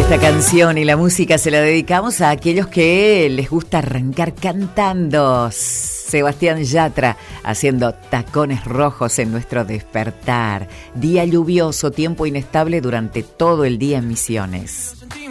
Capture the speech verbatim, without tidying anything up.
Esta canción y la música se la dedicamos a aquellos que les gusta arrancar cantando. Sebastián Yatra haciendo Tacones Rojos en nuestro despertar. Día lluvioso, tiempo inestable durante todo el día en Misiones.